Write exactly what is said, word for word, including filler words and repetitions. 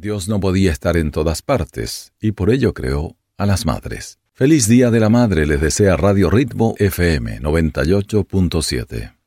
Dios no podía estar en todas partes, y por ello creó a las madres. Feliz Día de la Madre les desea Radio Ritmo F M noventa y ocho punto siete.